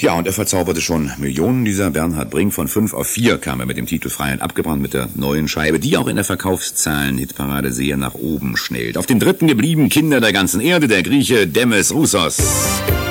Ja, und er verzauberte schon Millionen. Dieser Bernhard Brink, von 5 auf 4 kam er mit dem Titel Frei und abgebrannt mit der neuen Scheibe, die auch in der Verkaufszahlen-Hitparade sehr nach oben schnellt. Auf dem 3. geblieben Kinder der ganzen Erde, der Grieche Demis Roussos.